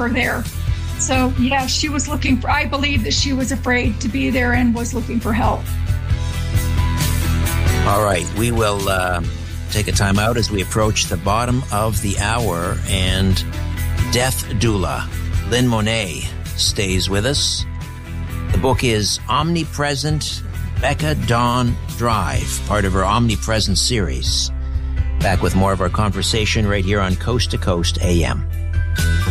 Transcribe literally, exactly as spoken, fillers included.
her there. So, yeah, she was looking for, I believe that she was afraid to be there and was looking for help. All right, we will uh, take a time out as we approach the bottom of the hour, and Death Doula, Lynn Monet, stays with us. The book is Omnipresent, Becca Dawn Drive, part of her Omnipresent series. Back with more of our conversation right here on Coast to Coast A M.